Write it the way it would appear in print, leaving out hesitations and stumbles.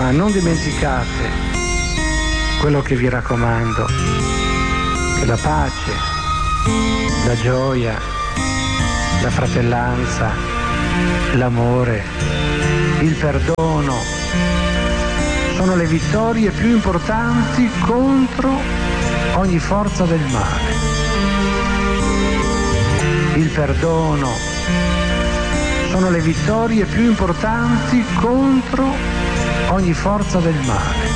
Ma non dimenticate quello che vi raccomando, che la pace, la gioia, la fratellanza, l'amore, il perdono sono le vittorie più importanti contro ogni forza del male. Il perdono sono le vittorie più importanti contro ogni forza del male.